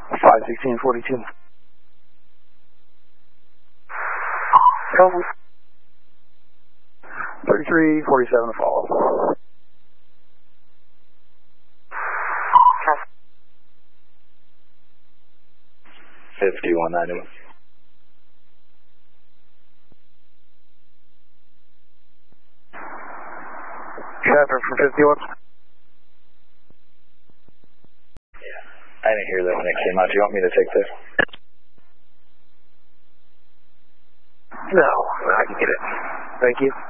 51642. Over. 3347 to follow. 5191. Traffic from 51. Yeah, I didn't hear that when it came out. Do you want me to take this? No, I can get it. Thank you.